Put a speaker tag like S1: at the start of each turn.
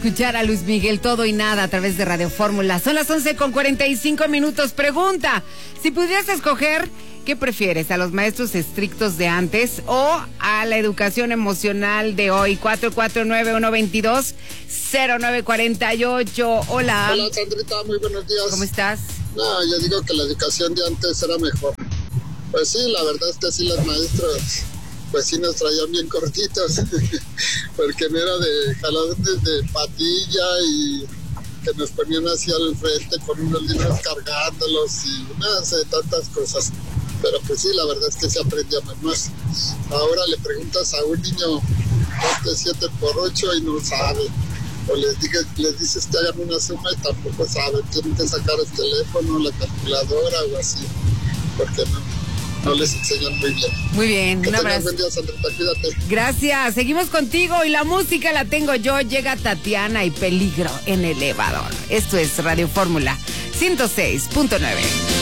S1: Escuchar a Luis Miguel, Todo y Nada, a través de Radio Fórmula. Son las 11:45. Pregunta, si pudieras escoger, ¿qué prefieres? ¿A los maestros estrictos de antes o a la educación emocional de hoy? 449-122-0948. Hola.
S2: Hola, Sandrita, muy buenos días.
S1: ¿Cómo estás?
S2: No, yo digo que la educación de antes era mejor. Pues sí, la verdad es que sí, los maestros, pues sí nos traían bien cortitos, porque no era de jalones de patilla y que nos ponían así al frente con unos libros cargándolos y no sé, tantas cosas. Pero pues sí, la verdad es que se aprendía más. Ahora le preguntas a un niño, ponte 7 por 8 y no sabe. O les dices que hagan una suma y tampoco saben. Tienen que sacar el teléfono, la calculadora o así, porque no les enseñan muy bien.
S1: Muy bien, un abrazo.
S2: Buen día, Sandrita, cuídate.
S1: Gracias, seguimos contigo y la música la tengo yo. Llega Tatiana y Peligro en Elevador. Esto es Radio Fórmula 106.9.